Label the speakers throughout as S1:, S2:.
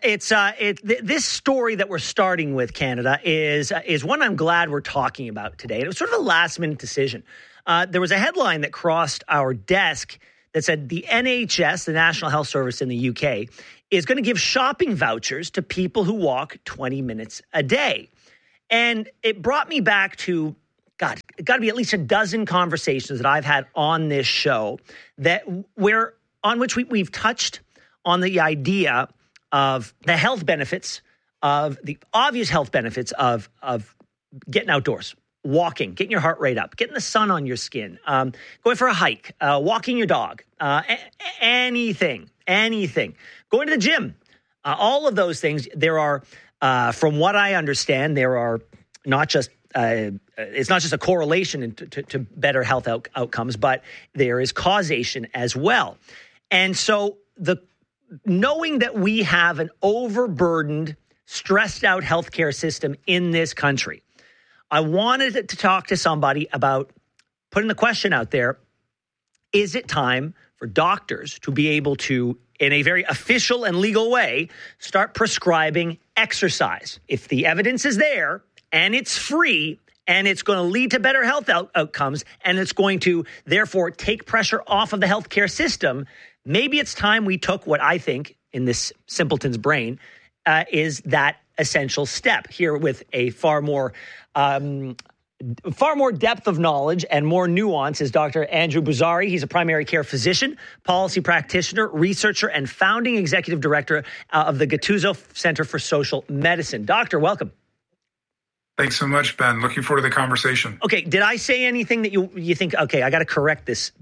S1: This story that we're starting with, Canada, is one I'm glad we're talking about today. It was sort of a last-minute decision. There was a headline that crossed our desk that said the NHS, the National Health Service in the UK, is going to give shopping vouchers to people who walk 20 minutes a day. And it brought me back to, God, it got to be at least a dozen conversations that I've had on this show on which we've touched on the idea of the health benefits, of the obvious health benefits of getting outdoors, walking, getting your heart rate up, getting the sun on your skin, going for a hike, walking your dog, anything, going to the gym, all of those things. There are, from what I understand, there are not just it's not just a correlation to better health outcomes, but there is causation as well. And so knowing that we have an overburdened, stressed out healthcare system in this country, I wanted to talk to somebody about putting the question out there, is it time for doctors to be able to, in a very official and legal way, start prescribing exercise? If the evidence is there and it's free and it's going to lead to better health outcomes and it's going to, therefore, take pressure off of the healthcare system, maybe it's time we took what I think, in this simpleton's brain, is that essential step here with a far more depth of knowledge and more nuance is Dr. Andrew Boozary. He's a primary care physician, policy practitioner, researcher, and founding executive director of the Gattuso Center for Social Medicine. Doctor, welcome.
S2: Thanks so much, Ben. Looking forward to the conversation. Okay,
S1: did I say anything that you think, okay, I got to correct this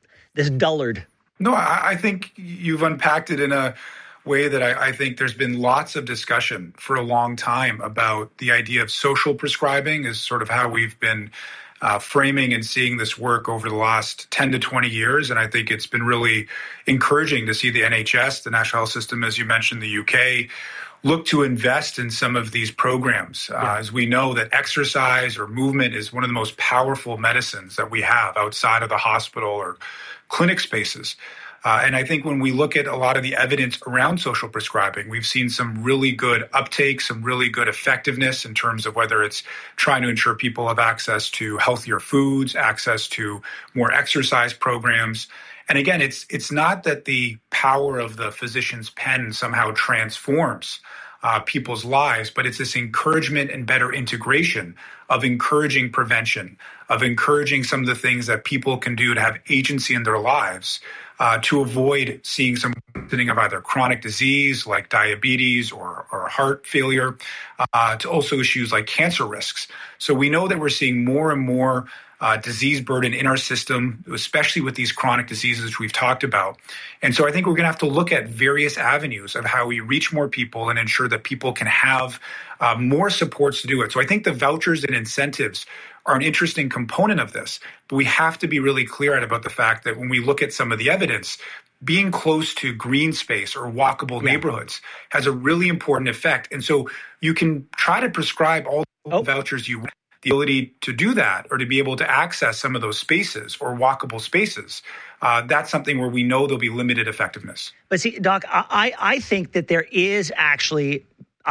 S1: dullard?
S2: No, I think you've unpacked it in a way that I think there's been lots of discussion for a long time about the idea of social prescribing is sort of how we've been framing and seeing this work over the last 10 to 20 years. And I think it's been really encouraging to see the NHS, the National Health System, as you mentioned, the UK, look to invest in some of these programs. As we know that exercise or movement is one of the most powerful medicines that we have outside of the hospital or clinic spaces. And I think when we look at a lot of the evidence around social prescribing, we've seen some really good uptake, some really good effectiveness in terms of whether it's trying to ensure people have access to healthier foods, access to more exercise programs. And again, it's not that the power of the physician's pen somehow transforms people's lives, but it's this encouragement and better integration of encouraging prevention, of encouraging some of the things that people can do to have agency in their lives, to avoid seeing some worsening of either chronic disease like diabetes or heart failure, to also issues like cancer risks. So we know that we're seeing more and more disease burden in our system, especially with these chronic diseases which we've talked about. And so I think we're going to have to look at various avenues of how we reach more people and ensure that people can have more supports to do it. So I think the vouchers and incentives are an interesting component of this, but we have to be really clear about the fact that when we look at some of the evidence, being close to green space or walkable neighborhoods has a really important effect. And so you can try to prescribe all the vouchers you want. The ability to do that or to be able to access some of those spaces or walkable spaces, that's something where we know there'll be limited effectiveness.
S1: But see, Doc, I think that there is actually,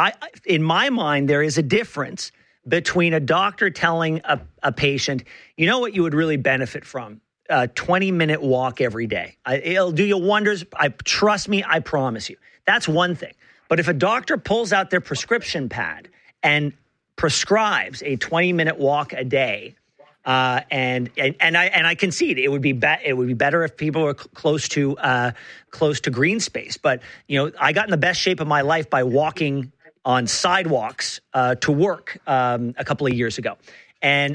S1: in my mind, there is a difference between a doctor telling a patient, you know what you would really benefit from? A 20-minute walk every day. It'll do you wonders. Trust me, I promise you. That's one thing. But if a doctor pulls out their prescription pad and prescribes a 20-minute walk a day, and I concede it would be better if people were close to green space. But I got in the best shape of my life by walking on sidewalks to work a couple of years ago, and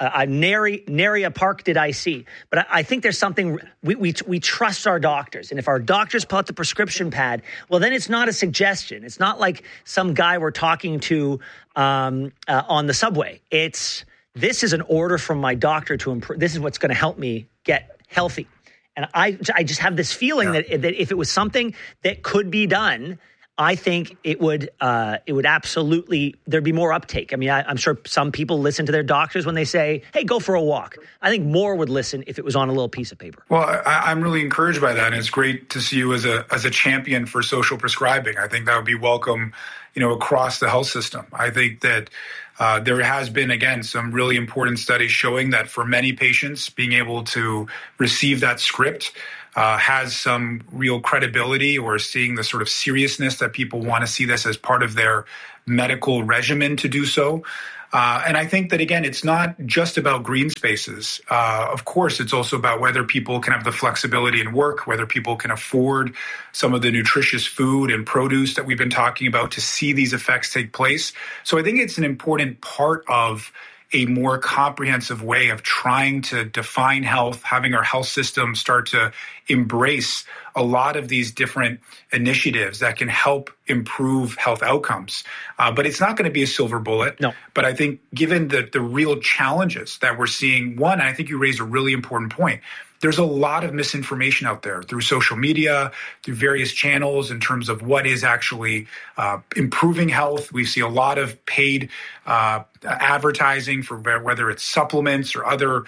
S1: nary a park did I see. But I think there's something we trust our doctors, and if our doctors pull out the prescription pad, well, then it's not a suggestion. It's not like some guy we're talking to on the subway. This is an order from my doctor to improve. This is what's going to help me get healthy. And I just have this feeling that if it was something that could be done, I think it would absolutely, there'd be more uptake. I mean, I'm sure some people listen to their doctors when they say, hey, go for a walk. I think more would listen if it was on a little piece of paper.
S2: Well, I'm really encouraged by that. And it's great to see you as a champion for social prescribing. I think that would be welcome, across the health system. I think that there has been, again, some really important studies showing that for many patients, being able to receive that script has some real credibility, or seeing the sort of seriousness that people want to see this as part of their medical regimen to do so. And I think that, again, it's not just about green spaces. Of course, it's also about whether people can have the flexibility in work, whether people can afford some of the nutritious food and produce that we've been talking about to see these effects take place. So I think it's an important part of a more comprehensive way of trying to define health, having our health system start to embrace a lot of these different initiatives that can help improve health outcomes. But it's not going to be a silver bullet.
S1: No.
S2: But I think given the real challenges that we're seeing, one, I think you raised a really important point. There's a lot of misinformation out there through social media, through various channels in terms of what is actually improving health. We see a lot of paid advertising for whether it's supplements or other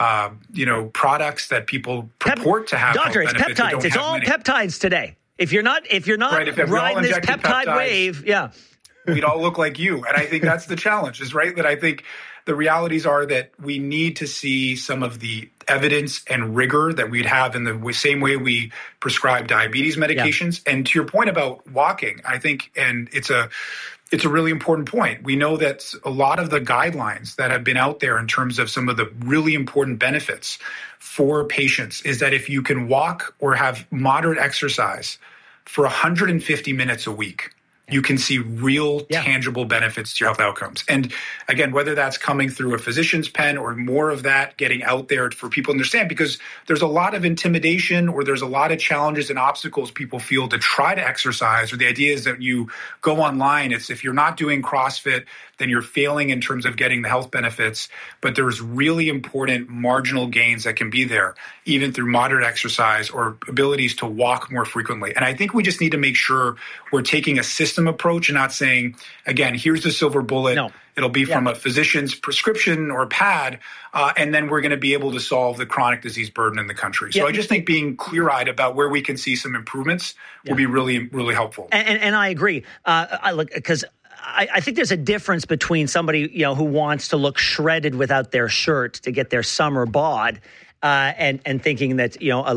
S2: products that people purport to have.
S1: Doctor, it's peptides. It's all peptides today. If you're not right, if riding this peptide wave, yeah.
S2: We'd all look like you. And I think that's the challenge, is right that I think the realities are that we need to see some of the evidence and rigor that we'd have in the same way we prescribe diabetes medications. Yeah. And to your point about walking, I think, and it's a really important point. We know that a lot of the guidelines that have been out there in terms of some of the really important benefits for patients is that if you can walk or have moderate exercise for 150 minutes a week, you can see real tangible benefits to your health outcomes. And again, whether that's coming through a physician's pen or more of that getting out there for people to understand, because there's a lot of intimidation or there's a lot of challenges and obstacles people feel to try to exercise, or the idea is that you go online, it's if you're not doing CrossFit, then you're failing in terms of getting the health benefits. But there's really important marginal gains that can be there, even through moderate exercise or abilities to walk more frequently. And I think we just need to make sure we're taking a system approach and not saying, again, here's the silver bullet. No. It'll be from a physician's prescription or pad, and then we're going to be able to solve the chronic disease burden in the country. So I just think being clear-eyed about where we can see some improvements will be really, really helpful.
S1: And I agree. I think there's a difference between somebody who wants to look shredded without their shirt to get their summer bod, and thinking that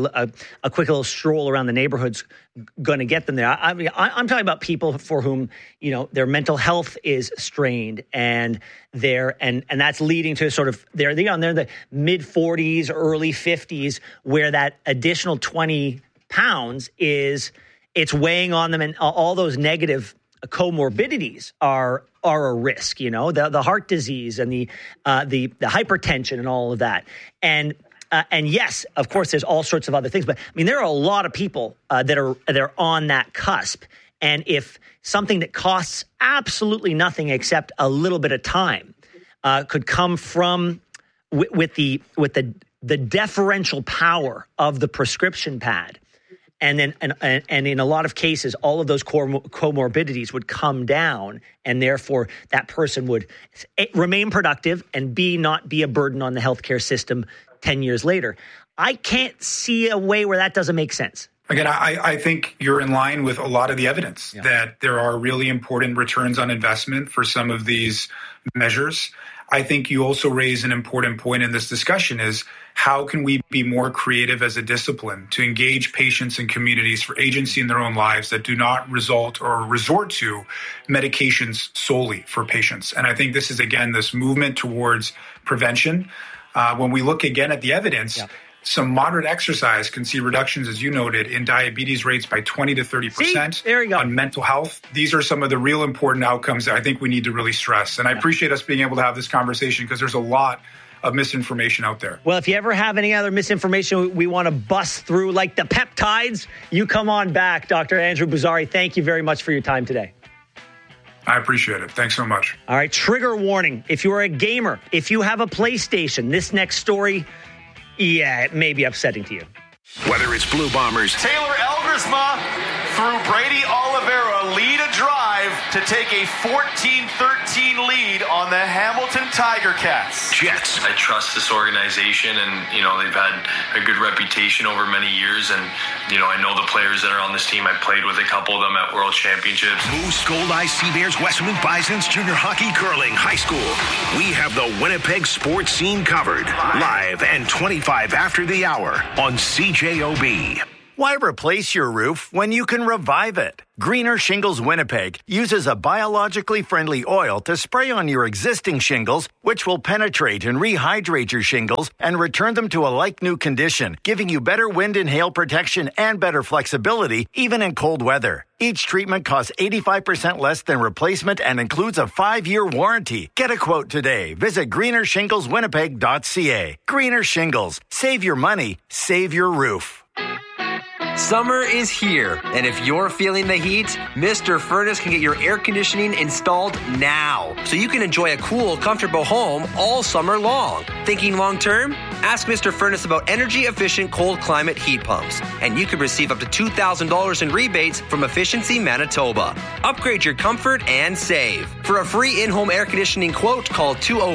S1: a quick little stroll around the neighborhood's going to get them there. I mean, I'm talking about people for whom their mental health is strained, and that's leading to sort of they're in the mid 40s, early 50s, where that additional 20 pounds it's weighing on them, and all those negative comorbidities are a risk. The heart disease and the hypertension and all of that, and yes, of course, there's all sorts of other things. But I mean, there are a lot of people that are on that cusp. And if something that costs absolutely nothing except a little bit of time could come from with the deferential power of the prescription pad, and then and in a lot of cases, all of those comorbidities would come down, and therefore that person would remain productive and not be a burden on the healthcare system 10 years later. I can't see a way where that doesn't make sense.
S2: Again, I think you're in line with a lot of the evidence that there are really important returns on investment for some of these measures. I think you also raise an important point in this discussion is how can we be more creative as a discipline to engage patients and communities for agency in their own lives that do not resort to medications solely for patients. And I think this is, again, this movement towards prevention. When we look again at the evidence, some moderate exercise can see reductions, as you noted, in diabetes rates by 20 to 30%.
S1: There you go.
S2: On mental health. These are some of the real important outcomes that I think we need to really stress. And I appreciate us being able to have this conversation because there's a lot of misinformation out there.
S1: Well, if you ever have any other misinformation we want to bust through, like the peptides, you come on back. Dr. Andrew Boozary, thank you very much for your time today.
S2: I appreciate it. Thanks so much.
S1: All right, trigger warning. If you are a gamer, if you have a PlayStation, this next story, it may be upsetting to you.
S3: Whether it's Blue Bombers,
S4: Taylor Elgersma
S3: through Brady Oliveira lead a drive to take a 14-13 lead on the Hamilton Tiger Cats.
S4: Jets.
S5: I trust this organization, and they've had a good reputation over many years, and I know the players that are on this team. I played with a couple of them at World Championships.
S4: Moose, Gold-Eye, Sea Bears, Westman Bisons, junior hockey, curling, high school. We have the Winnipeg sports scene covered. Live and 25 after the hour on CJOB.
S6: Why replace your roof when you can revive it? Greener Shingles Winnipeg uses a biologically friendly oil to spray on your existing shingles, which will penetrate and rehydrate your shingles and return them to a like-new condition, giving you better wind and hail protection and better flexibility, even in cold weather. Each treatment costs 85% less than replacement and includes a 5-year warranty. Get a quote today. Visit greenershingleswinnipeg.ca. Greener Shingles. Save your money. Save your roof.
S7: Summer is here, and if you're feeling the heat, Mr. Furnace can get your air conditioning installed now, so you can enjoy a cool, comfortable home all summer long. Thinking long term? Ask Mr. Furnace about energy-efficient cold climate heat pumps, and you could receive up to $2,000 in rebates from Efficiency Manitoba. Upgrade your comfort and save. For a free in-home air conditioning quote, call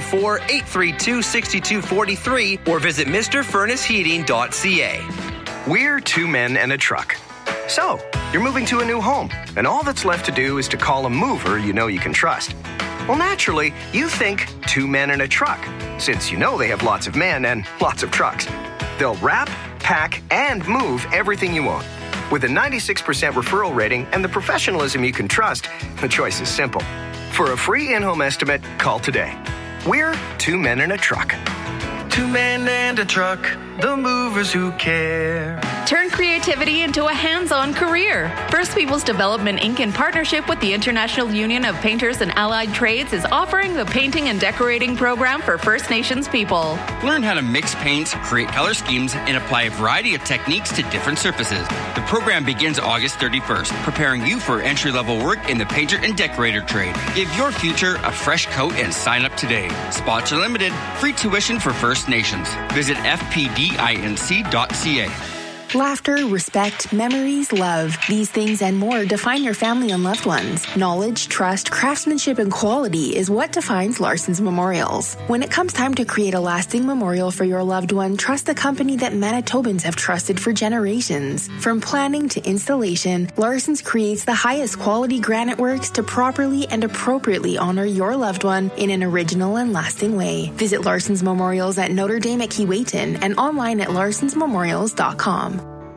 S7: 204-832-6243 or visit MrFurnaceHeating.ca.
S8: We're two men and a truck. So, you're moving to a new home, and all that's left to do is to call a mover you know you can trust. Well, naturally, you think two men and a truck, since you know they have lots of men and lots of trucks. They'll wrap, pack, and move everything you own. With a 96% referral rating and the professionalism you can trust, the choice is simple. For a free in-home estimate, call today. We're two men and a truck.
S9: Two men and a truck, the movers who care.
S10: Turn creativity into a hands-on career. First Peoples Development Inc. in partnership with the International Union of Painters and Allied Trades is offering the Painting and Decorating program for First Nations people.
S11: Learn how to mix paints, create color schemes, and apply a variety of techniques to different surfaces. The program begins August 31st, preparing you for entry-level work in the painter and decorator trade. Give your future a fresh coat and sign up today. Spots are limited. Free tuition for First Nations. Visit fpdinc.ca.
S12: Laughter, respect, memories, love. These things and more define your family and loved ones. Knowledge, trust, craftsmanship, and quality is what defines Larson's Memorials. When it comes time to create a lasting memorial for your loved one, trust the company that Manitobans have trusted for generations. From planning to installation, Larson's creates the highest quality granite works to properly and appropriately honor your loved one in an original and lasting way. Visit Larson's Memorials at Notre Dame at Keewatin and online at larsonsmemorials.com.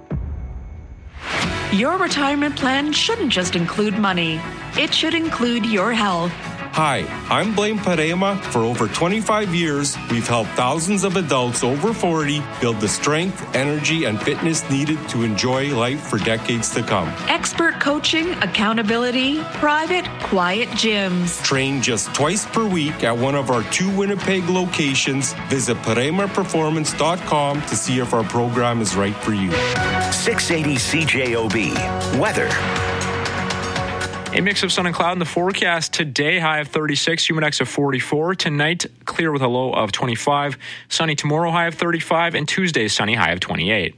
S13: Your retirement plan shouldn't just include money. It should include your health.
S14: Hi, I'm Blaine Parema. For over 25 years, we've helped thousands of adults over 40 build the strength, energy, and fitness needed to enjoy life for decades to come.
S13: Expert coaching, accountability, private, quiet gyms.
S14: Train just twice per week at one of our 2 Winnipeg locations. Visit ParemaPerformance.com to see if our program is right for you.
S4: 680 CJOB. Weather.
S15: A mix of sun and cloud in the forecast today. High of 36, humid index of 44. Tonight, clear with a low of 25. Sunny tomorrow, high of 35. And Tuesday, sunny, high of 28.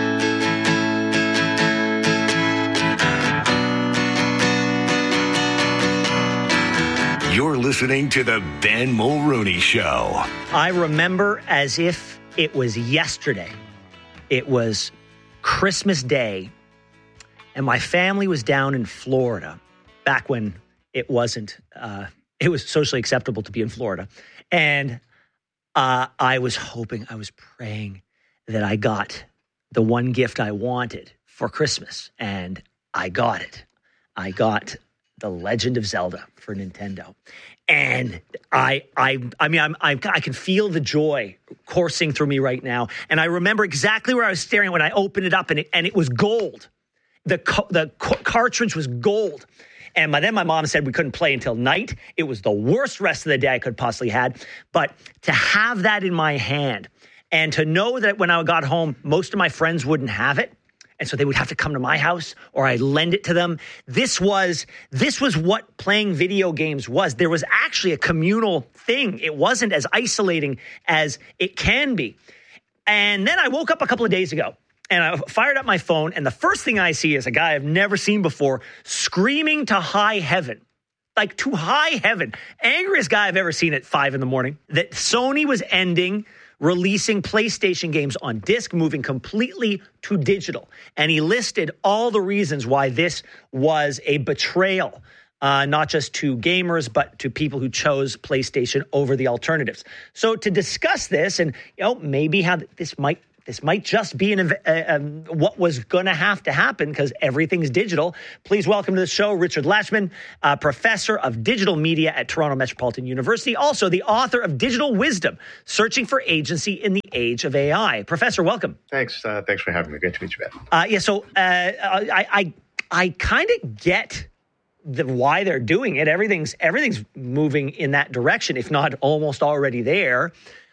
S4: You're listening to the Ben Mulrooney Show.
S1: I remember as if it was yesterday. It was Christmas Day, and my family was down in Florida. Back when it wasn't, it was socially acceptable to be in Florida. And I was praying that I got the one gift I wanted for Christmas. And I got it. I got The Legend of Zelda for Nintendo. And I can feel the joy coursing through me right now. And I remember exactly where I was staring when I opened it up, and it was gold. The cartridge was gold. And then my mom said we couldn't play until night. It was the worst rest of the day I could possibly had. But to have that in my hand and to know that when I got home, most of my friends wouldn't have it. And so they would have to come to my house or I'd lend it to them. This was what playing video games was. There was actually a communal thing. It wasn't as isolating as it can be. And then I woke up a couple of days ago And I fired up my phone, and the first thing I see is a guy I've never seen before screaming to high heaven. Like to high heaven. Angriest guy I've ever seen at 5 a.m. that Sony was releasing PlayStation games on disc, moving completely to digital. And he listed all the reasons why this was a betrayal, not just to gamers, but to people who chose PlayStation over the alternatives. So to discuss this and maybe how this might just be what was going to happen because everything's digital. Please welcome to the show Richard Lachman, professor of digital media at Toronto Metropolitan University, also the author of Digital Wisdom, Searching for Agency in the Age of AI. Professor, welcome.
S16: Thanks for having me. Great to meet you, Ben.
S1: So I kind of get why they're doing it. Everything's moving in that direction, if not almost already there.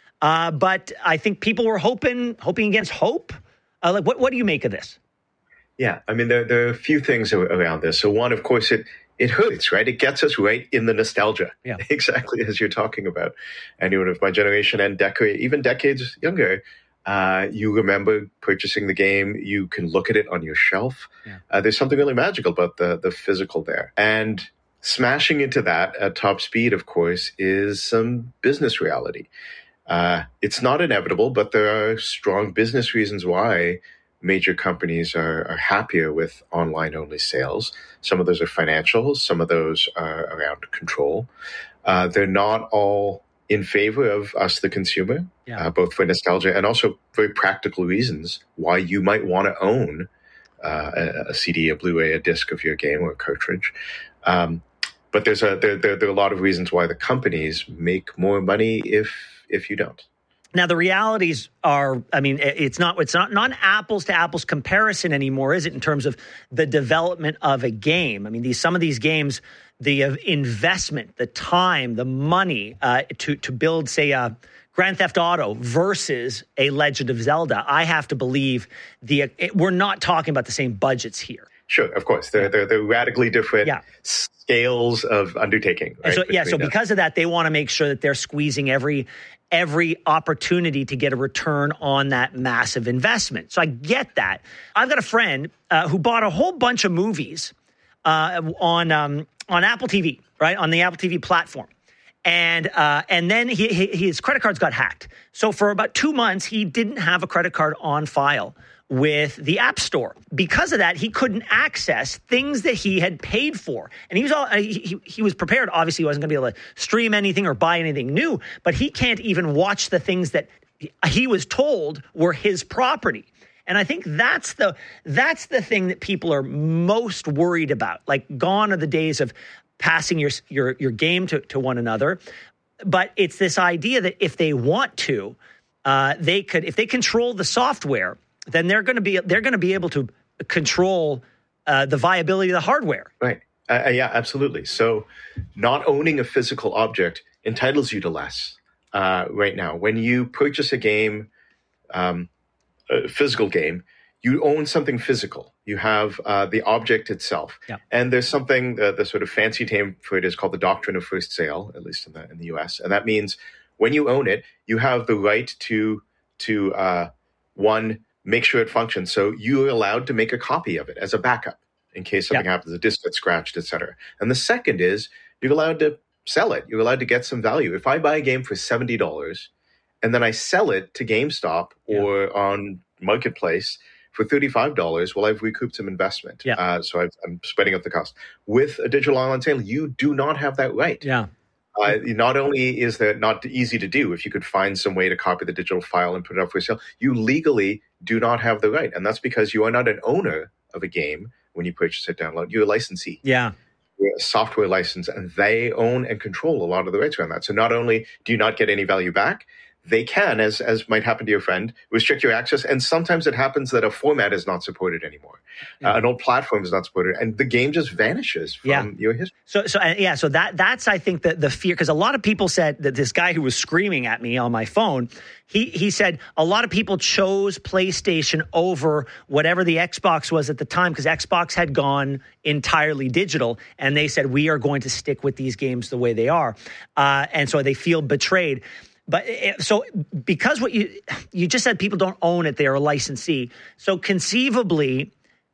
S1: But I think people were hoping against hope. What do you make of this?
S16: Yeah, I mean, there are a few things around this. So one, of course, it hurts, right? It gets us right in the nostalgia, exactly as you're talking about. Anyone of my generation and even decades younger, you remember purchasing the game. You can look at it on your shelf. Yeah. There's something really magical about the physical there. And smashing into that at top speed, of course, is some business reality. It's not inevitable, but there are strong business reasons why major companies are happier with online-only sales. Some of those are financial. Some of those are around control. They're not all in favor of us, the consumer, both for nostalgia and also very practical reasons why you might want to own a CD, a Blu-ray, a disc of your game or a cartridge. But there are a lot of reasons why the companies make more money if you don't.
S1: Now, the realities are, I mean, it's not an apples to apples comparison anymore, is it, in terms of the development of a game? I mean, some of these games, the investment, the time, the money to build, say, a Grand Theft Auto versus a Legend of Zelda, I have to believe we're not talking about the same budgets here.
S16: Sure, of course. They're radically different scales of undertaking. Right?
S1: So because of that, they want to make sure that they're squeezing every opportunity to get a return on that massive investment. So I get that. I've got a friend who bought a whole bunch of movies on Apple TV, right, on the Apple TV platform. And then his credit cards got hacked. So for about 2 months, he didn't have a credit card on file with the App Store. Because of that, he couldn't access things that he had paid for. And he was prepared. Obviously, he wasn't going to be able to stream anything or buy anything new, but he can't even watch the things that he was told were his property. And I think that's the thing that people are most worried about. Like, gone are the days of passing your game to one another. But it's this idea that if they want to, they could, if they control the software, then they're going to be able to control the viability of the hardware.
S16: Right. Yeah, absolutely. So not owning a physical object entitles you to less right now. When you purchase a game, a physical game, you own something physical. You have the object itself. Yeah. And there's something, the sort of fancy name for it is called the doctrine of first sale, at least in the US. And that means when you own it, you have the right to make sure it functions. So you're allowed to make a copy of it as a backup in case something happens, a disk gets scratched, etc. And the second is you're allowed to sell it. You're allowed to get some value. If I buy a game for $70 and then I sell it to GameStop or on Marketplace for $35, well, I've recouped some investment. Yeah. So I'm spreading out the cost. With a digital online sale, you do not have that right.
S1: Yeah.
S16: Not only is that not easy to do, if you could find some way to copy the digital file and put it up for sale, you legally do not have the right. And that's because you are not an owner of a game when you purchase it download. You're a licensee.
S1: Yeah.
S16: You're a software license, and they own and control a lot of the rights around that. So not only do you not get any value back, they can, as might happen to your friend, restrict your access. And sometimes it happens that a format is not supported anymore. An old platform is not supported, and the game just vanishes from your history.
S1: So that's, I think, the fear, because a lot of people said that this guy who was screaming at me on my phone, he said a lot of people chose PlayStation over whatever the Xbox was at the time, because Xbox had gone entirely digital, and they said, we are going to stick with these games the way they are. And so they feel betrayed. But so because what you just said, people don't own it, they are a licensee. So conceivably,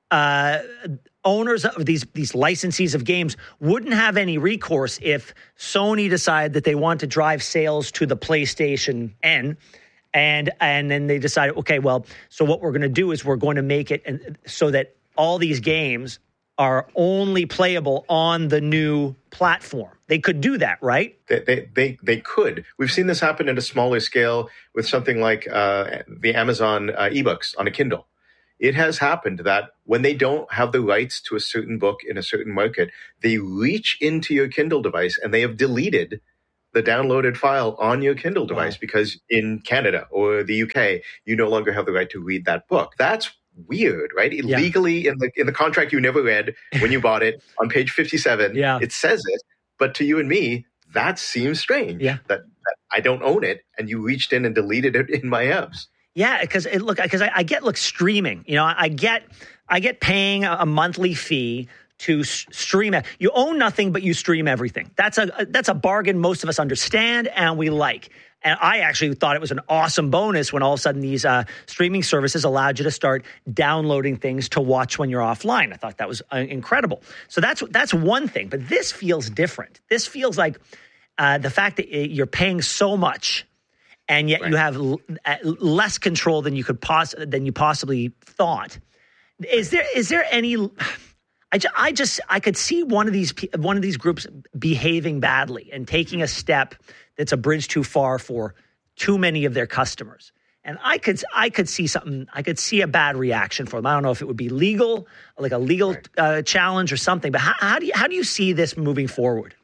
S1: owners of these licensees of games wouldn't have any recourse if Sony decided that they want to drive sales to the PlayStation N. And then they decided, okay, well, so what we're going to do is we're going to make it so that all these games are only playable on the new platform. They could do that, right?
S16: They could. We've seen this happen at a smaller scale with something like the Amazon ebooks on a Kindle. It has happened that when they don't have the rights to a certain book in a certain market, they reach into your Kindle device and they have deleted the downloaded file on your Kindle device because in Canada or the UK, you no longer have the right to read that book. That's weird, right? Legally in the contract you never read when you bought it on page 57, it says it. But to you and me, that seems strange. That I don't own it, and you reached in and deleted it in my apps.
S1: Yeah, because I get streaming. You know, I get paying a monthly fee to stream it. You own nothing, but you stream everything. That's a bargain most of us understand and we like. And I actually thought it was an awesome bonus when all of a sudden these streaming services allowed you to start downloading things to watch when you're offline. I thought that was incredible. So that's one thing. But this feels different. This feels like the fact that you're paying so much, and yet you have less control than you possibly thought. Is there any? I could see one of these groups behaving badly and taking a step that's a bridge too far for too many of their customers. And I could see something. I could see a bad reaction for them. I don't know if it would be legal, like a legal challenge or something. But how do you see this moving forward?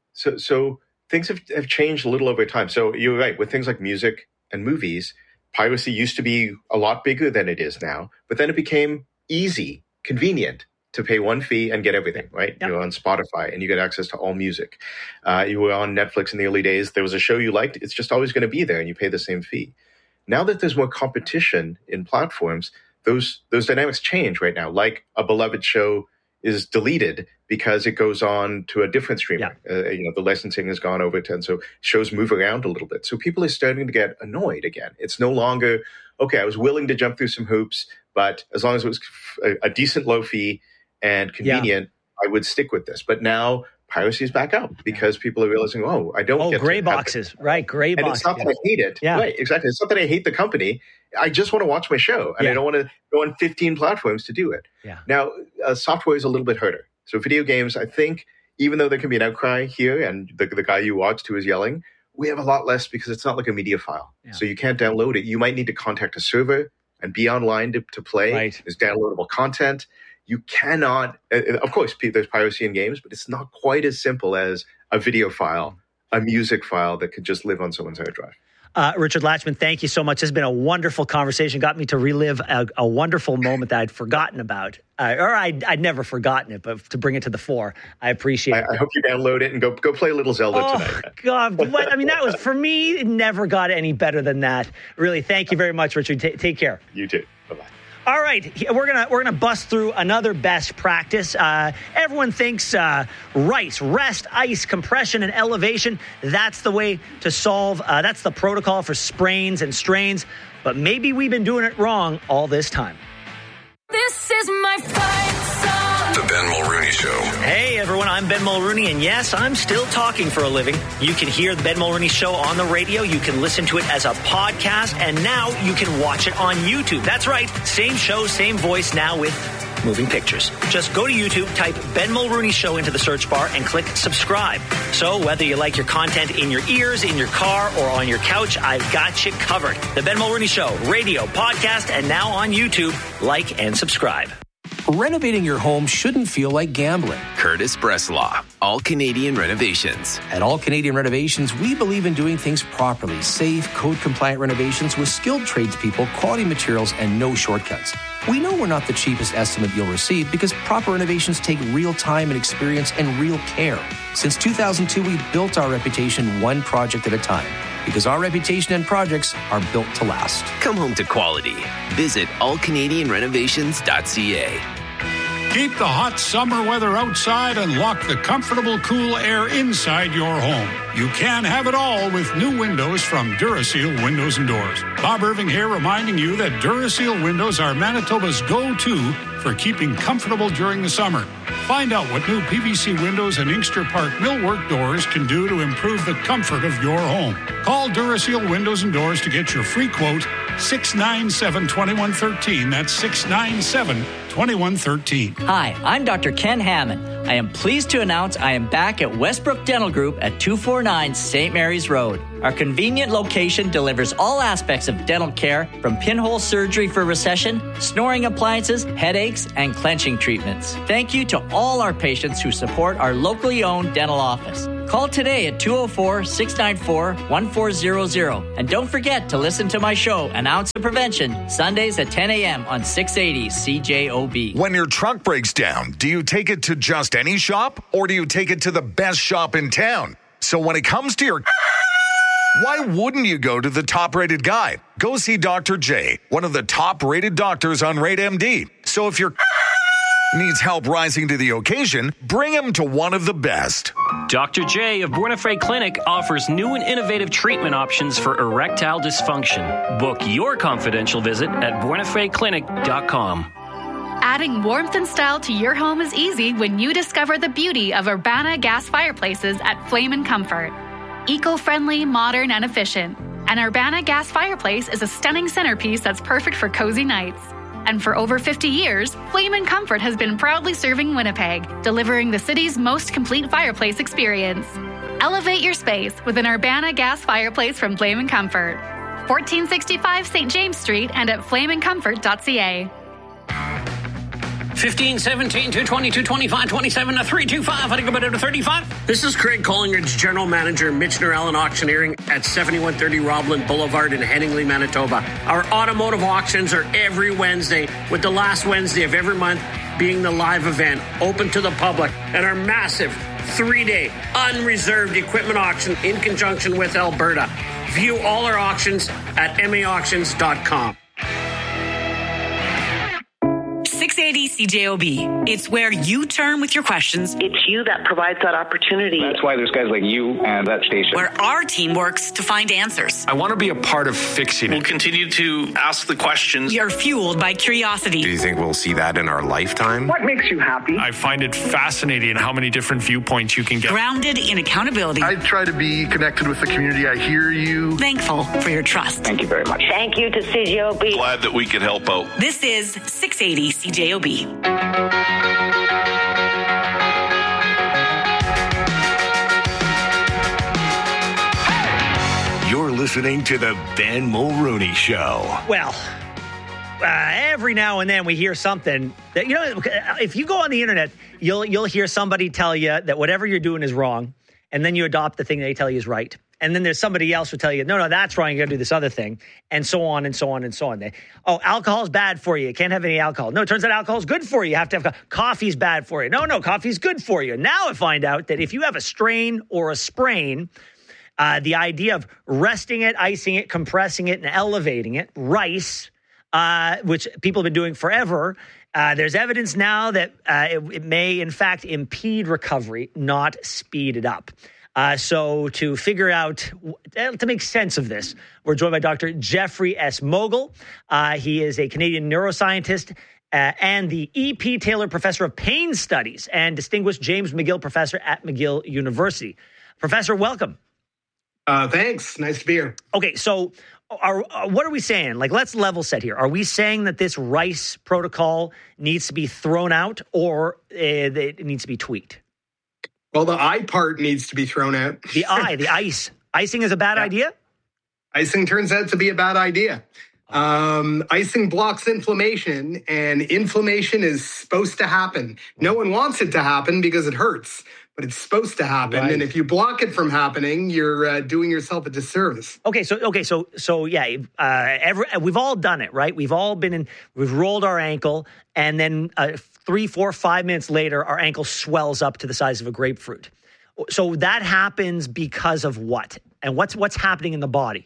S16: So things have changed a little over time. So you're right, with things like music and movies, piracy used to be a lot bigger than it is now. But then it became easy, convenient to pay one fee and get everything, right? Yep. You're on Spotify and you get access to all music. You were on Netflix in the early days. There was a show you liked. It's just always going to be there and you pay the same fee. Now that there's more competition in platforms, those dynamics change right now. Like a beloved show is deleted because it goes on to a different streamer. Yeah. The licensing has gone over to, and so shows move around a little bit. So people are starting to get annoyed again. It's no longer, okay, I was willing to jump through some hoops, but as long as it was a decent low fee and convenient, I would stick with this. But now piracy is back up because people are realizing, I don't get
S1: gray boxes, right? Gray boxes.
S16: And it's not that I hate it. Yeah. Right, exactly. It's not that I hate the company. I just want to watch my show, and I don't want to go on 15 platforms to do it. Yeah. Now, software is a little bit harder. So video games, I think, even though there can be an outcry here, and the guy you watched who is yelling, we have a lot less because it's not like a media file. Yeah. So you can't download it. You might need to contact a server and be online to play. Right. There's downloadable content. You cannot, of course, there's piracy in games, but it's not quite as simple as a video file, a music file that could just live on someone's hard drive.
S1: Richard Latchman, thank you so much. It's been a wonderful conversation. Got me to relive a wonderful moment that I'd forgotten about. Or I'd never forgotten it, but to bring it to the fore, I appreciate it.
S16: I hope you download it and go play a little Zelda tonight.
S1: God, that was, for me, it never got any better than that. Really, thank you very much, Richard. Take care.
S16: You too. Bye-bye.
S1: All right, we're gonna bust through another best practice. Everyone thinks rest, ice, compression, and elevation. That's the way to solve. That's the protocol for sprains and strains. But maybe we've been doing it wrong all this time.
S17: This is my fight song.
S4: The Ben Mulrooney Show.
S1: Hey everyone, I'm Ben Mulrooney, and yes, I'm still talking for a living. You can hear the Ben Mulrooney Show on the radio. You can listen to it as a podcast, and now you can watch it on YouTube. That's right, same show, same voice, now with moving pictures. Just go to YouTube, type Ben Mulrooney Show into the search bar, and click subscribe. So whether you like your content in your ears, in your car, or on your couch, I've got you covered. The Ben Mulrooney Show, radio, podcast, and now on YouTube. Like and subscribe.
S18: Renovating your home shouldn't feel like gambling.
S19: Curtis Bresslaw, All Canadian Renovations.
S18: At All Canadian Renovations, we believe in doing things properly. Safe, code-compliant renovations with skilled tradespeople, quality materials, and no shortcuts. We know we're not the cheapest estimate you'll receive because proper renovations take real time and experience and real care. Since 2002, we've built our reputation one project at a time. Because our reputation and projects are built to last.
S19: Come home to quality. Visit allcanadianrenovations.ca.
S20: Keep the hot summer weather outside and lock the comfortable, cool air inside your home. You can have it all with new windows from Duraseal Windows and Doors. Bob Irving here, reminding you that Duraseal windows are Manitoba's go-to for keeping comfortable during the summer. Find out what new PVC windows and Inkster Park millwork doors can do to improve the comfort of your home. Call Duraseal Windows and Doors to get your free quote, 697-2113. That's 697-2113.
S21: Hi, I'm Dr. Ken Hammond. I am pleased to announce I am back at Westbrook Dental Group at 249 St. Mary's Road. Our convenient location delivers all aspects of dental care, from pinhole surgery for recession, snoring appliances, headaches, and clenching treatments. Thank you to all our patients who support our locally owned dental office. Call today at 204-694-1400. And don't forget to listen to my show, An Ounce of Prevention, Sundays at 10 a.m. on 680 CJOB.
S22: When your truck breaks down, do you take it to just any shop, or do you take it to the best shop in town? So when it comes to your... why wouldn't you go to the top-rated guy? Go see Dr. J, one of the top-rated doctors on RateMD. So if your needs help rising to the occasion, bring him to one of the best.
S23: Dr. J of Buena Clinic offers new and innovative treatment options for erectile dysfunction. Book your confidential visit at buenafeclinic.com.
S10: Adding warmth and style to your home is easy when you discover the beauty of Urbana gas fireplaces at Flame & Comfort. Eco-friendly, modern, and efficient. An Urbana gas fireplace is a stunning centerpiece that's perfect for cozy nights. And for over 50 years, Flame & Comfort has been proudly serving Winnipeg, delivering the city's most complete fireplace experience. Elevate your space with an Urbana gas fireplace from Flame & Comfort. 1465 St. James Street and at flameandcomfort.ca.
S24: 15, 17, 220, 225, 27 to 325. I think about it to 35. This is Craig Collingridge, General Manager, Michener Allen Auctioneering at 7130 Robland Boulevard in Headingley, Manitoba. Our automotive auctions are every Wednesday, with the last Wednesday of every month being the live event, open to the public, and our massive 3-day unreserved equipment auction in conjunction with Alberta. View all our auctions at maauctions.com.
S25: 680 CJOB. It's where you turn with your questions.
S26: It's you that provides that opportunity.
S27: That's why there's guys like you and that station.
S25: Where our team works to find answers.
S28: I want to be a part of fixing it.
S29: We'll continue to ask the questions.
S25: You're fueled by curiosity.
S30: Do you think we'll see that in our lifetime?
S26: What makes you happy?
S28: I find it fascinating how many different viewpoints you can get.
S25: Grounded in accountability.
S31: I try to be connected with the community. I hear you.
S25: Thankful for your trust.
S27: Thank you very much.
S26: Thank you to CJOB.
S29: Glad that we could help out.
S25: This is 680 CJOB.
S4: You're listening to the Ben Mulrooney Show.
S1: Well, every now and then we hear something that, you know, if you go on the internet, you'll hear somebody tell you that whatever you're doing is wrong, and then you adopt the thing they tell you is right. And then there's somebody else who tell you, no, that's wrong. You got to do this other thing, and so on and so on and so on. Alcohol's bad for you. You can't have any alcohol. No, it turns out alcohol's good for you. You have to have coffee's bad for you. No, coffee's good for you. Now I find out that if you have a strain or a sprain, the idea of resting it, icing it, compressing it, and elevating it, rice, which people have been doing forever, there's evidence now that it may, in fact, impede recovery, not speed it up. So to figure out, to make sense of this, we're joined by Dr. Jeffrey S. Mogul. He is a Canadian neuroscientist and the E.P. Taylor Professor of Pain Studies and Distinguished James McGill Professor at McGill University. Professor, welcome.
S32: Thanks. Nice to be here.
S1: Okay, so what are we saying? Like, let's level set here. Are we saying that this RICE protocol needs to be thrown out, or it needs to be tweaked?
S32: Well, the I part needs to be thrown out.
S1: The ice. Icing is a bad idea?
S32: Icing turns out to be a bad idea. Icing blocks inflammation, and inflammation is supposed to happen. No one wants it to happen because it hurts, but it's supposed to happen. Right. And if you block it from happening, you're doing yourself a disservice.
S1: So yeah, we've all done it, right? We've all we've rolled our ankle, and then 3, 4, 5 minutes later, our ankle swells up to the size of a grapefruit. So that happens because of what? And what's happening in the body?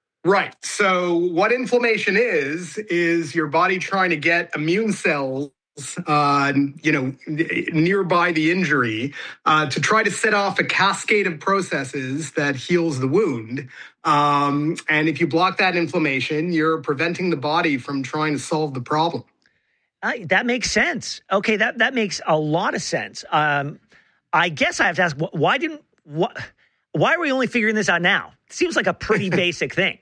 S32: Right. So what inflammation is your body trying to get immune cells nearby the injury to try to set off a cascade of processes that heals the wound. And if you block that inflammation, you're preventing the body from trying to solve the problem.
S1: That makes sense. Okay, that makes a lot of sense. I guess I have to ask, why are we only figuring this out now? It seems like a pretty basic thing.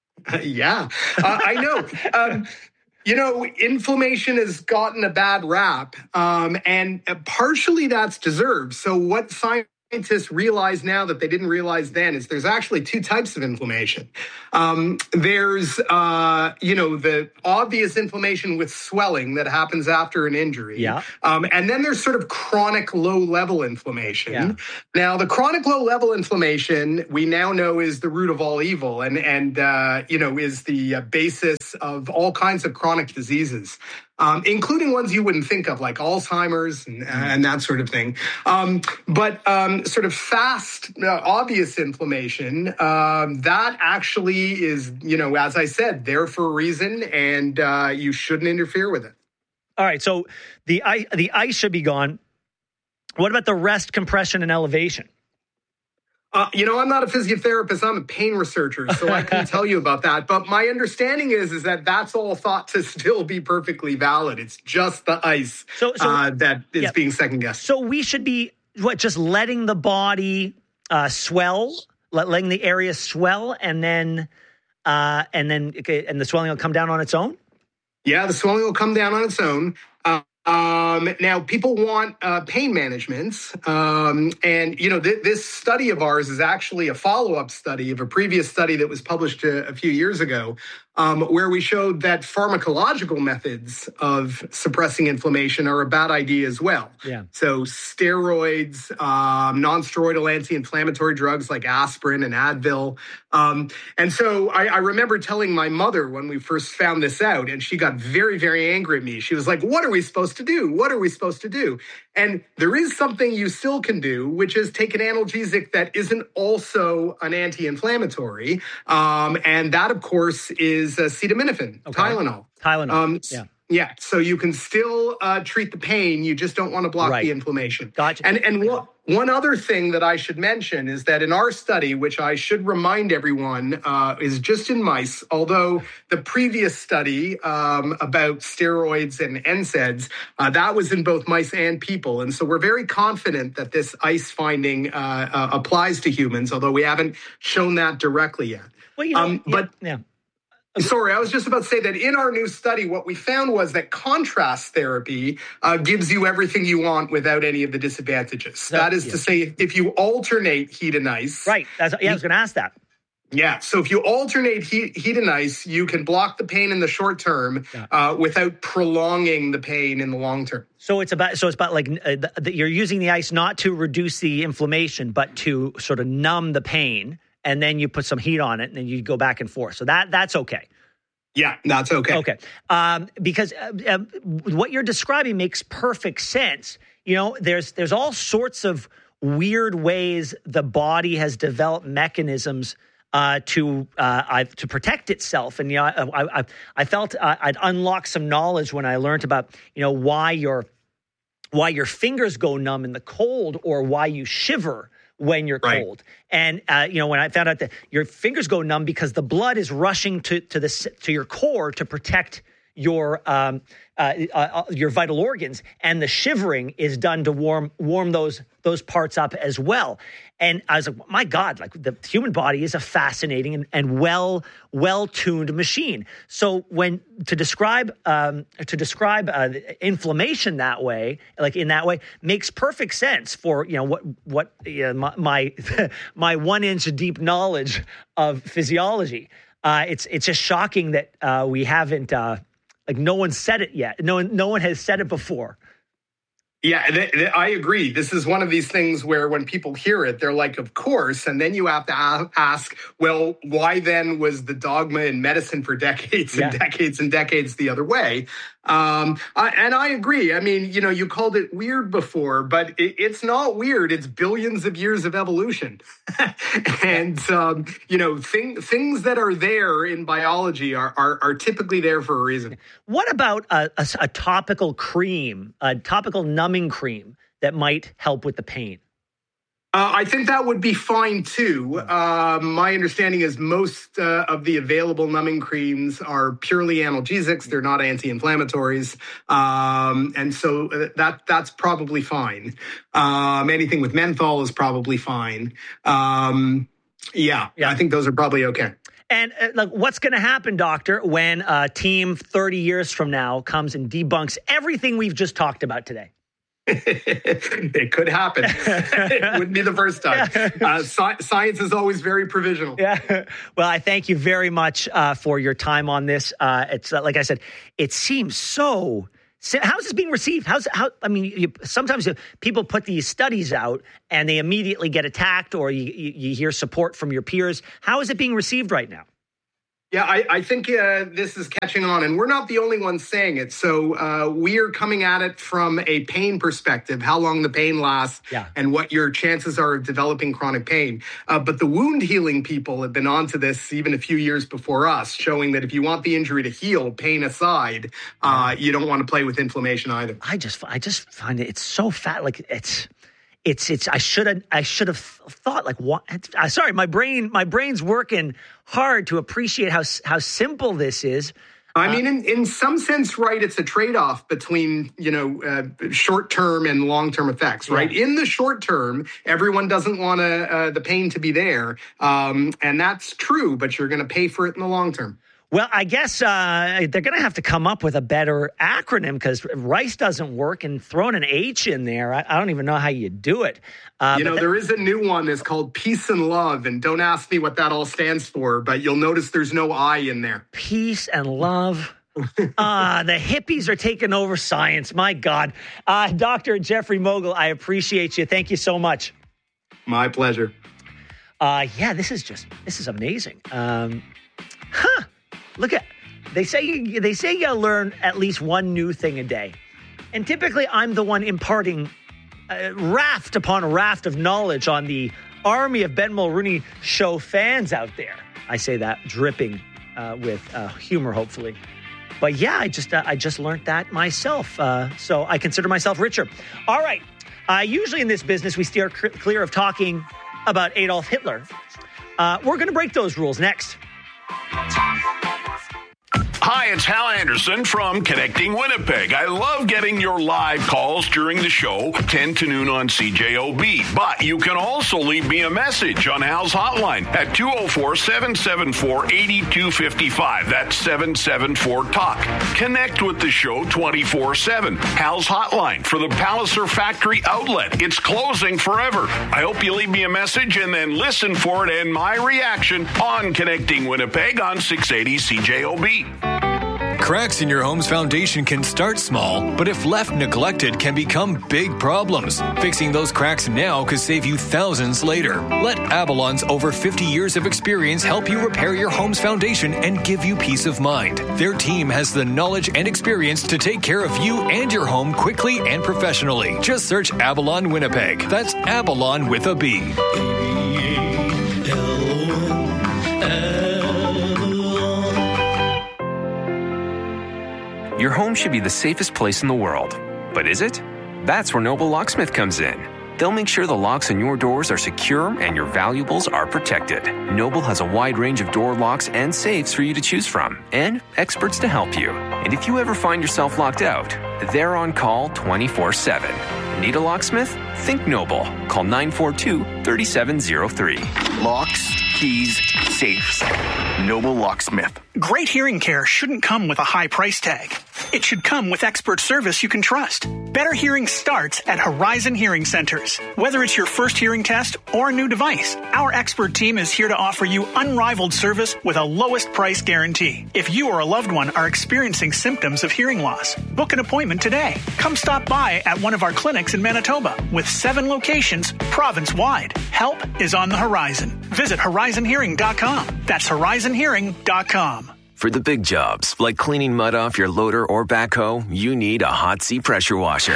S32: I know. Inflammation has gotten a bad rap, and partially that's deserved. So what scientists realize now that they didn't realize then is there's actually two types of inflammation. There's, the obvious inflammation with swelling that happens after an injury. Yeah. And then there's sort of chronic low-level inflammation. Yeah. Now, the chronic low-level inflammation we now know is the root of all evil and is the basis of all kinds of chronic diseases. Including ones you wouldn't think of, like Alzheimer's and that sort of thing. But sort of fast, obvious inflammation, that actually is, as I said, there for a reason, and you shouldn't interfere with it.
S1: All right, so the ice should be gone. What about the rest, compression, and elevation?
S32: I'm not a physiotherapist. I'm a pain researcher, so I can tell you about that. But my understanding is that that's all thought to still be perfectly valid. It's just the ice that is being second guessed.
S1: So we should be just letting the body swell, letting the area swell, and the swelling will come down on its own.
S32: Yeah, the swelling will come down on its own. Now, people want pain management, this study of ours is actually a follow-up study of a previous study that was published a few years ago, where we showed that pharmacological methods of suppressing inflammation are a bad idea as well. Yeah. So steroids, non-steroidal anti-inflammatory drugs like aspirin and Advil. And so I remember telling my mother when we first found this out, and she got very, very angry at me. She was like, what are we supposed to do? What are we supposed to do? And there is something you still can do, which is take an analgesic that isn't also an anti-inflammatory. And that, of course, is acetaminophen, Tylenol. Yeah, so you can still treat the pain. You just don't want to block the inflammation.
S1: Gotcha.
S32: And one other thing that I should mention is that in our study, which I should remind everyone is just in mice, although the previous study about steroids and NSAIDs, that was in both mice and people. And so we're very confident that this ice finding applies to humans, although we haven't shown that directly yet.
S1: Well,
S32: Sorry, I was just about to say that in our new study, what we found was that contrast therapy gives you everything you want without any of the disadvantages. That is to say, if you alternate heat and ice.
S1: Right. I was going to ask that.
S32: Yeah. So if you alternate heat and ice, you can block the pain in the short term without prolonging the pain in the long term.
S1: So it's about like you're using the ice not to reduce the inflammation, but to sort of numb the pain. And then you put some heat on it, and then you go back and forth. So that's okay.
S32: Yeah, that's okay.
S1: Okay, because what you're describing makes perfect sense. There's all sorts of weird ways the body has developed mechanisms to protect itself. And I felt I'd unlock some knowledge when I learned about why your fingers go numb in the cold, or why you shiver when you're cold. And, when I found out that your fingers go numb because the blood is rushing to your core to protect your vital organs, and the shivering is done to warm those parts up as well. And I was like, my God, like the human body is a fascinating and well-tuned machine. So to describe inflammation that way, like in that way, makes perfect sense for my 1 inch deep knowledge of physiology. It's just shocking that we haven't no one said it yet. No one has said it before.
S32: Yeah, I agree. This is one of these things where when people hear it, they're like, of course. And then you have to ask, well, why then was the dogma in medicine for decades and decades and decades the other way? And I agree. I mean, you called it weird before, but it's not weird. It's billions of years of evolution. And, things that are there in biology are typically there for a reason.
S1: What about a topical cream, a topical numbing cream that might help with the pain?
S32: I think that would be fine, too. My understanding is most of the available numbing creams are purely analgesics. They're not anti-inflammatories. And so that's probably fine. Anything with menthol is probably fine. I think those are probably okay.
S1: And what's going to happen, doctor, when a team 30 years from now comes and debunks everything we've just talked about today?
S32: It could happen. It wouldn't be the first time. Science is always very provisional.
S1: Yeah. Well, I thank you very much for your time on this. It's like I said, it seems so. How's this being received? Sometimes people put these studies out and they immediately get attacked, or you hear support from your peers. How is it being received right now?
S32: Yeah, I think this is catching on, and we're not the only ones saying it. So we are coming at it from a pain perspective, how long the pain lasts, and what your chances are of developing chronic pain. But the wound healing people have been onto this even a few years before us, showing that if you want the injury to heal, pain aside, you don't want to play with inflammation either.
S1: I just find it's so fat. Like it's I should have thought, like, what? Sorry, my brain's working hard to appreciate how simple this is.
S32: I mean, in some sense, right, it's a trade-off between, short-term and long-term effects, right? Yeah. In the short term, everyone doesn't want the pain to be there. And that's true, but you're going to pay for it in the long term.
S1: Well, I guess they're going to have to come up with a better acronym, because RICE doesn't work, and throwing an H in there, I don't even know how you do it.
S32: There is a new one that's called Peace and Love, and don't ask me what that all stands for, but you'll notice there's no I in there.
S1: Peace and love. The hippies are taking over science. My God. Dr. Jeffrey Mogul, I appreciate you. Thank you so much.
S32: My pleasure.
S1: This is amazing. Look at, they say you learn at least one new thing a day. And typically I'm the one imparting raft upon raft of knowledge on the army of Ben Mulrooney show fans out there. I say that dripping with humor, hopefully. But yeah, I just learned that myself. So I consider myself richer. All right. Usually in this business, we steer clear of talking about Adolf Hitler. We're going to break those rules next.
S4: Hi, it's Hal Anderson from Connecting Winnipeg. I love getting your live calls during the show, 10 to noon on CJOB. But you can also leave me a message on Hal's hotline at 204-774-8255. That's 774-TALK. Connect with the show 24/7. Hal's hotline for the Palliser Factory outlet. It's closing forever. I hope you leave me a message and then listen for it and my reaction on Connecting Winnipeg on 680 CJOB.
S2: Cracks in your home's foundation can start small, but if left neglected, can become big problems. Fixing those cracks now could save you thousands later. Let Avalon's over 50 years of experience help you repair your home's foundation and give you peace of mind. Their team has the knowledge and experience to take care of you and your home quickly and professionally. Just search Avalon Winnipeg. That's Avalon with a B.
S19: Your home should be the safest place in the world. But is it? That's where Noble Locksmith comes in. They'll make sure the locks on your doors are secure and your valuables are protected. Noble has a wide range of door locks and safes for you to choose from, and experts to help you. And if you ever find yourself locked out, they're on call 24/7. Need a locksmith? Think Noble. Call 942-3703.
S31: Locks, keys, safes. Noble Locksmith.
S3: Great hearing care shouldn't come with a high price tag. it should come with expert service you can trust. Better hearing starts at Horizon Hearing Centers. Whether it's your first hearing test or a new device, our expert team is here to offer you unrivaled service with a lowest price guarantee. If you or a loved one are experiencing symptoms of hearing loss, book an appointment today. Come stop by at one of our clinics in Manitoba with 7 locations province-wide. Help is on the horizon. Visit horizonhearing.com. That's horizonhearing.com.
S19: For the big jobs, like cleaning mud off your loader or backhoe, you need a Hot Sea pressure washer.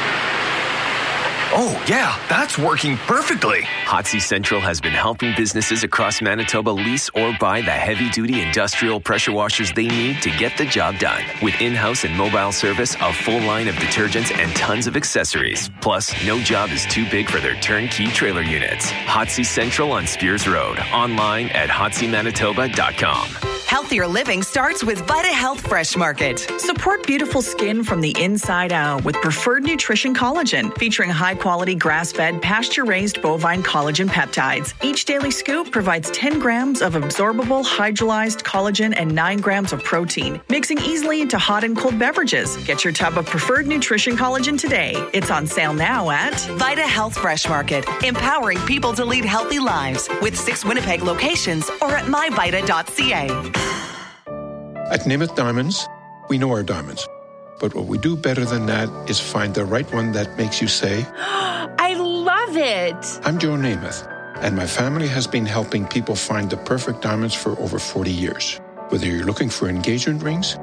S22: Oh, yeah, that's working perfectly.
S19: Hot Sea Central has been helping businesses across Manitoba lease or buy the heavy-duty industrial pressure washers they need to get the job done. With in-house and mobile service, a full line of detergents, and tons of accessories. Plus, no job is too big for their turnkey trailer units. Hot Sea Central on Spears Road. Online at hotseamanitoba.com.
S5: Healthier living starts with Vita Health Fresh Market.
S6: Support beautiful skin from the inside out with Preferred Nutrition Collagen, featuring high-quality grass-fed, pasture-raised bovine collagen peptides. Each daily scoop provides 10 grams of absorbable hydrolyzed collagen and 9 grams of protein, mixing easily into hot and cold beverages. Get your tub of Preferred Nutrition Collagen today. It's on sale now at
S5: Vita Health Fresh Market, empowering people to lead healthy lives with 6 Winnipeg locations or at myvita.ca.
S7: At Namath Diamonds, we know our diamonds. But what we do better than that is find the right one that makes you say,
S8: I love it.
S7: I'm Joe Namath, and my family has been helping people find the perfect diamonds for over 40 years. Whether you're looking for engagement rings,